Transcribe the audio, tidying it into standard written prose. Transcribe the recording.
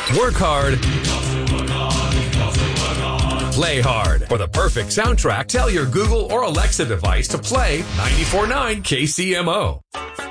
Work hard. Play hard. For the perfect soundtrack, tell your Google or Alexa device to play 94.9 KCMO.